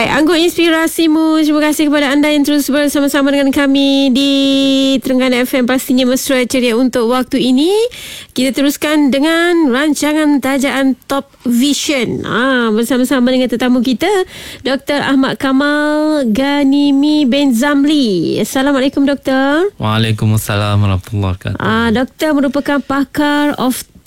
Baik, Anggun Inspirasimu. Terima kasih kepada anda yang terus bersama-sama dengan kami di Terengganu FM. Pastinya mesra ceria untuk waktu ini. Kita teruskan dengan rancangan tajaan Top Vision. Bersama-sama dengan tetamu kita, Dr. Ahmad Kamal Ghanimi bin Zamli. Assalamualaikum, Doktor. Waalaikumsalam warahmatullahi wabarakatuh. Doktor merupakan pakar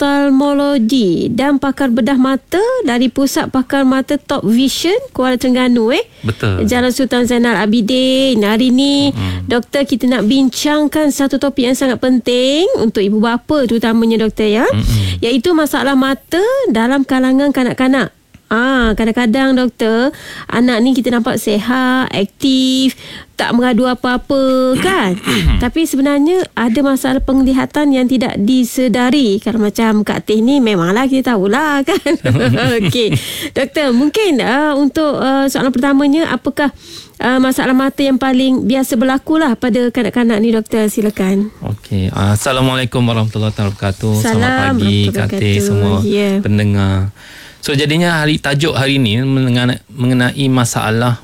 oftalmologi dan pakar bedah mata dari Pusat Pakar Mata Top Vision Kuala Terengganu. Betul. Jalan Sultan Zainal Abidin. Hari ni Doktor, kita nak bincangkan satu topik yang sangat penting untuk ibu bapa terutamanya, Doktor, ya. Iaitu masalah mata dalam kalangan kanak-kanak. Kadang-kadang, Doktor, anak ni kita nampak sihat, aktif, tak mengadu apa-apa kan. Tapi sebenarnya ada masalah penglihatan yang tidak disedari. Kalau macam Kak Teh ni, memanglah kita tahulah kan. Okey, Doktor, mungkin untuk soalan pertamanya, apakah masalah mata yang paling biasa berlaku lah pada kanak-kanak ni, Doktor? Silakan. Okey. Assalamualaikum warahmatullahi wabarakatuh. Selamat pagi Kak Teh, semua pendengar. So jadinya tajuk hari ni mengenai masalah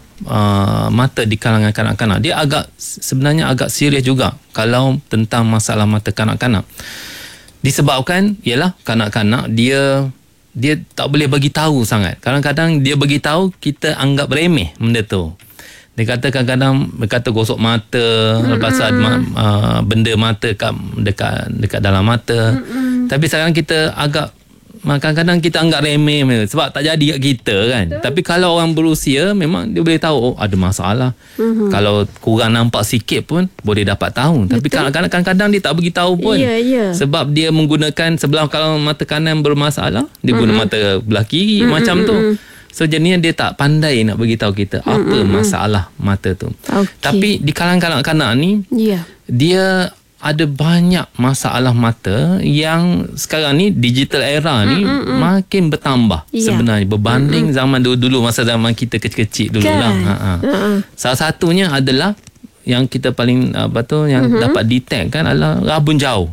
mata di kalangan kanak-kanak. Dia sebenarnya agak serius juga kalau tentang masalah mata kanak-kanak. Disebabkan ialah kanak-kanak dia tak boleh bagi tahu sangat. Kadang-kadang dia bagi tahu, kita anggap remeh benda tu. Dia kata kadang-kadang gosok mata, lepas tu ada benda mata dekat dalam mata. Tapi sekarang kita kadang-kadang kita anggap remeh sebab tak jadi kat kita kan. Betul. Tapi kalau orang berusia, memang dia boleh tahu ada masalah. Kalau kurang nampak sikit pun boleh dapat tahu. Betul. Tapi kadang-kadang dia tak beritahu pun. Sebab dia menggunakan sebelah, kalau mata kanan bermasalah, dia guna mata belah kiri macam tu. So jadinya dia tak pandai nak beritahu kita apa masalah mata tu. Tapi di kalangan kanak-kanak ni, dia ada banyak masalah mata yang sekarang ni digital era ni makin bertambah sebenarnya berbanding zaman dulu-dulu, masa zaman kita kecil-kecil dulu kan? Salah satunya adalah yang kita paling dapat detect kan adalah rabun jauh.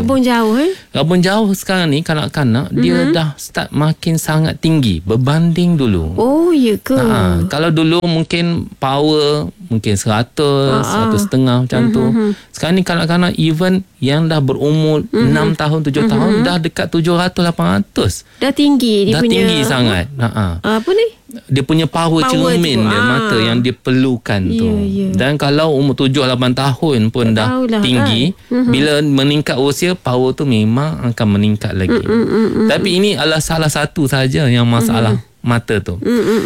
Rabun jauh sekarang ni kanak-kanak dia dah start makin sangat tinggi berbanding dulu. Oh, ya ke? Kalau dulu mungkin power mungkin 100, 150 macam tu. Sekarang ni kanak-kanak even yang dah berumur 6 tahun, 7 tahun dah dekat 700, 800. Dah tinggi dia dah punya. Tinggi sangat. Apa ni? Dia punya power cermin dia, mata yang dia perlukan tu. Dan kalau umur 7-8 tahun pun dah tinggi, bila meningkat usia, power tu memang akan meningkat lagi. Tapi ini adalah salah satu saja yang masalah mata tu.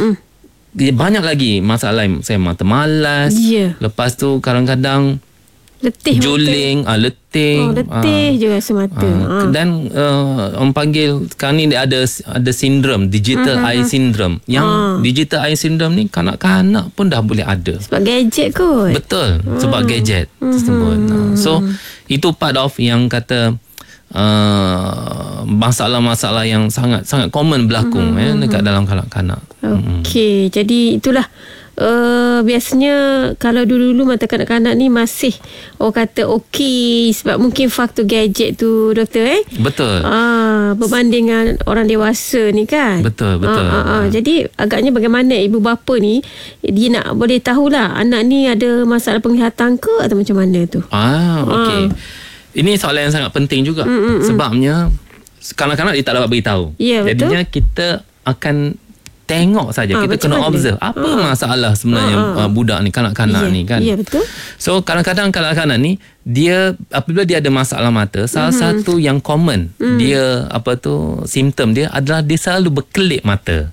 Banyak lagi masalah lain. Saya mata malas. Lepas tu kadang-kadang letih, juling, letih. Letih je rasa mata. Dan orang panggil sekarang ni dia ada sindrom digital eye syndrome. Yang digital eye syndrome ni kanak-kanak pun dah boleh ada. Sebab gadget kot. Betul, sebab gadget tersebut. So itu part of yang kata masalah-masalah yang sangat common berlaku dekat dalam kanak-kanak. Okey, jadi itulah biasanya kalau dulu-dulu mata kanak-kanak ni masih kata okey, sebab mungkin faktor gadget tu, Doktor. Betul. Berbanding dengan orang dewasa ni kan. Betul. Jadi agaknya bagaimana ibu bapa ni dia nak boleh tahulah anak ni ada masalah penglihatan ke atau macam mana tu. Okey. Ini soalan yang sangat penting juga. Sebabnya kanak-kanak dia tak dapat beritahu. Jadinya kita akan tengok saja. Kita kena observe apa masalah sebenarnya budak ni, kanak-kanak ni kan. Betul. So kadang-kadang kanak-kanak ni dia apabila dia ada masalah mata, salah satu yang common dia simptom dia adalah dia selalu berkelip mata.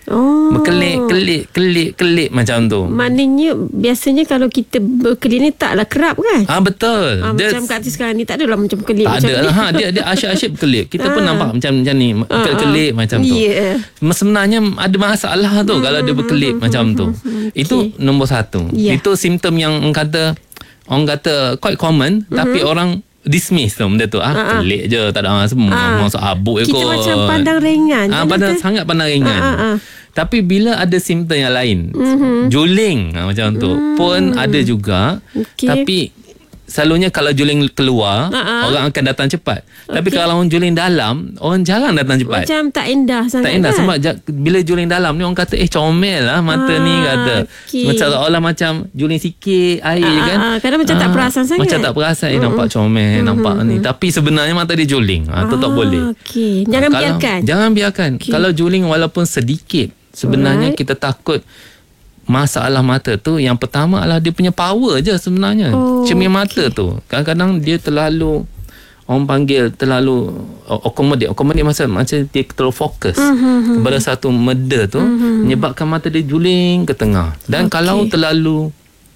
Berkelip macam tu. Maknanya biasanya kalau kita berkelip ni taklah kerap kan? Betul. Macam kat sekarang ni tak adalah macam kelip tak macam ada lah. Dia asyik-asyik berkelip. Kita pun nampak macam ni, kelip macam tu. Sebenarnya ada masalah tu kalau dia berkelip macam tu. Itu nombor satu. Itu simptom yang orang kata quite common, tapi orang dismiss tu benda tu. Kelip je, tak ada semua masuk habuk je kot. Kita macam pandang ringan. Sangat pandang ringan. Tapi bila ada simptom yang lain, juling macam tu pun ada juga. Tapi selalunya kalau juling keluar, orang akan datang cepat. Tapi kalau orang juling dalam, orang jarang datang cepat. Macam tak indah sangat. Tak indah kan? sebab bila juling dalam ni orang kata comel lah mata ni kata. Macam seolah macam juling sikit air kan. Kadang macam tak perasan sangat. Macam tak perasan nampak comel, nampak ni. Tapi sebenarnya mata dia juling. Tu tak boleh. Jangan biarkan. Kalau juling walaupun sedikit, sebenarnya kita takut masalah mata tu yang pertama adalah dia punya power je sebenarnya. Cermin mata tu kadang-kadang dia terlalu, orang panggil terlalu accommodate macam dia terlalu fokus kepada satu meda tu, menyebabkan mata dia juling ke tengah. Dan kalau terlalu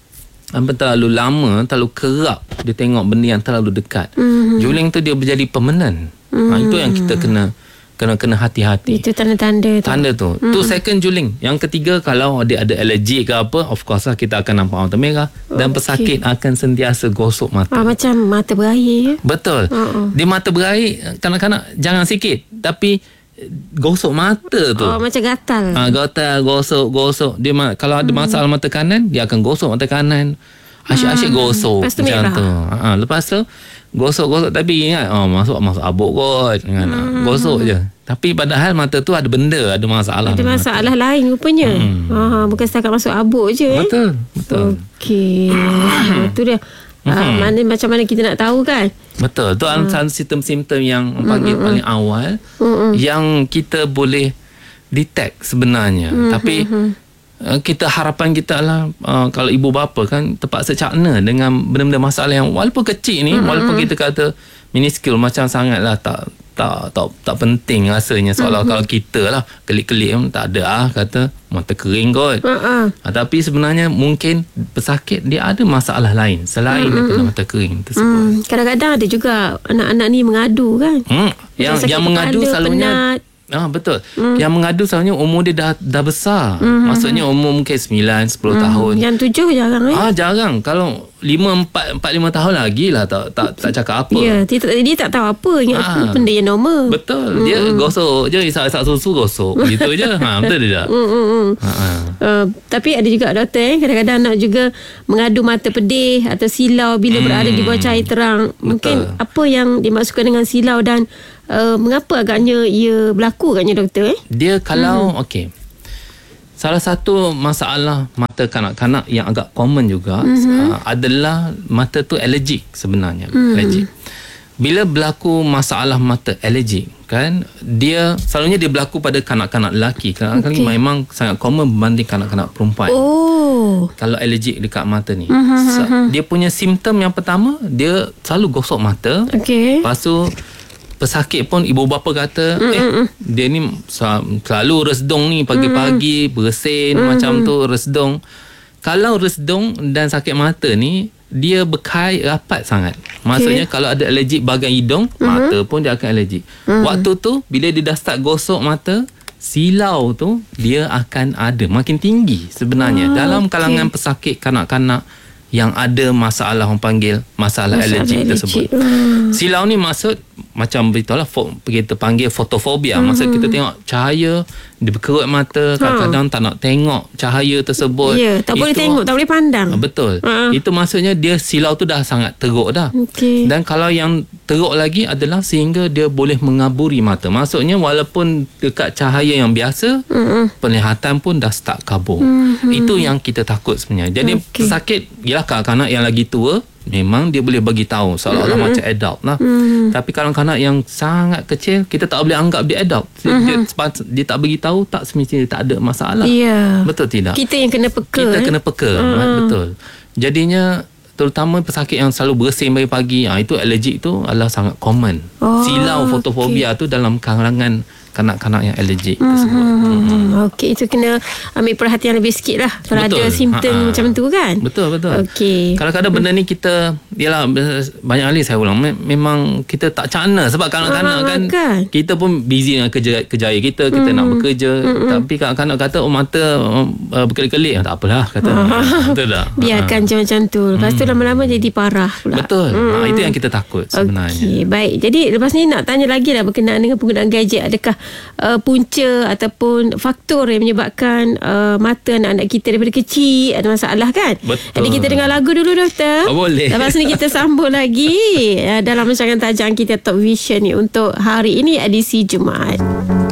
lama, terlalu kerap dia tengok benda yang terlalu dekat, juling tu dia menjadi permanent. Itu yang kita kena hati-hati. Itu tanda-tanda tu. Tanda tu. Tu second juling. Yang ketiga, kalau dia ada alergi ke apa, of course lah kita akan nampak mata merah. Dan pesakit akan sentiasa gosok mata. Macam mata berair. Betul. Dia mata berair, kanak-kanak jangan sikit. Tapi gosok mata tu. Macam gatal. Gatal, gosok. Dia kalau ada masalah mata kanan, dia akan gosok mata kanan. Asyik-asyik gosok. Lepas tu merah. Lepas tu gosok tapi ingat masuk abuk kot. Gosok je. Tapi padahal mata tu ada benda, ada masalah. Ada masalah lain rupanya. Bukan setakat masuk abuk je. Betul. Okey. Itu dia. Macam mana kita nak tahu kan? Betul. Tu antara simptom-simptom yang panggil paling awal yang kita boleh detect sebenarnya. Tapi harapan kita lah kalau ibu bapa kan terpaksa cakna dengan benda-benda masalah yang walaupun kecil ni, walaupun kita kata minuscule, macam sangatlah tak penting rasanya, seolah kalau kita lah kelik-kelik tak ada kata mata kering kot. Tapi sebenarnya mungkin pesakit dia ada masalah lain selain daripada mata kering tersebut. Kadang-kadang ada juga anak-anak ni mengadu kan. Yang mengadu selalunya penat. Betul. Yang mengadu selalunya umur dia dah besar. Maksudnya umur mungkin 9-10 tahun. Yang 7 jarang jarang. Kalau 5 tahun lagi lah tak cakap apa. Ya, dia tak tahu apa. Ingat benda yang normal. Betul. Dia gosok je, isak-isak susu gosok. Gitu je. Betul dia tak? Tapi ada juga doktor kadang-kadang anak juga mengadu mata pedih atau silau bila berada di bawah cahaya terang. Mungkin apa yang dimaksudkan dengan silau dan mengapa agaknya ia berlaku agaknya doktor? Dia kalau salah satu masalah mata kanak-kanak yang agak common juga adalah mata tu alergik sebenarnya. Alergik. Bila berlaku masalah mata alergik kan, selalunya dia berlaku pada kanak-kanak lelaki. Kanak-kanak memang sangat common berbanding kanak-kanak perempuan. Kalau alergik dekat mata ni. Dia punya simptom yang pertama, dia selalu gosok mata. Lepas tu pesakit pun ibu bapa kata dia ni selalu resdung ni pagi-pagi bersin macam tu resdung. Kalau resdung dan sakit mata ni dia berkait rapat sangat. Maksudnya kalau ada alergik bahagian hidung, mata pun dia akan alergik. Waktu tu bila dia dah start gosok mata, silau tu dia akan ada makin tinggi sebenarnya dalam kalangan pesakit kanak-kanak yang ada masalah, orang panggil masalah alergik tersebut. Silau ni maksud macam beritahulah kita panggil fotofobia. Maksud kita tengok cahaya dia berkerut mata, kadang-kadang tak nak tengok cahaya tersebut. Tak boleh tengok, tak boleh pandang. Betul. Itu maksudnya dia silau tu dah sangat teruk dah. Dan kalau yang teruk lagi adalah sehingga dia boleh mengaburi mata. Maksudnya walaupun dekat cahaya yang biasa, penglihatan pun dah start kabur. Itu yang kita takut sebenarnya. Jadi pesakit ialah kanak-kanak yang lagi tua, memang dia boleh bagi tahu seolah-olah macam adult lah. Tapi kanak-kanak yang sangat kecil, kita tak boleh anggap dia adult. Dia tak bagi tahu, tak semestinya dia tak ada masalah. Betul tidak? Kita yang kena peka. Kita kena peka. Betul. Jadinya terutama pesakit yang selalu bersin pagi-pagi, itu alergik tu adalah sangat common. Silau fotofobia tu dalam kalangan kanak-kanak yang alergik tersebut. Okey, itu kena ambil perhatian lebih sikit lah kalau ada simptom macam tu kan. Betul. Kadang-kadang benda ni kita, yalah, banyak kali saya ulang, memang kita tak cakna sebab kanak-kanak kan kita pun busy dengan kerjaya kita nak bekerja. Tapi kanak-kanak kata mata berkelip-kelip, tak apalah kata. Betul tak? Biarkan macam tu. Lepas tu lama-lama jadi parah pula. Betul. Itu yang kita takut sebenarnya. Baik. Jadi lepas ni nak tanya lagi lah berkenaan dengan penggunaan gadget. Adakah punca ataupun faktor yang menyebabkan mata anak-anak kita daripada kecil ada masalah kan. Betul. Jadi kita dengar lagu dulu doktor. Boleh. Lepas ni kita sambung lagi dalam rancangan tajam kita Top Vision ni untuk hari ini edisi Jumaat.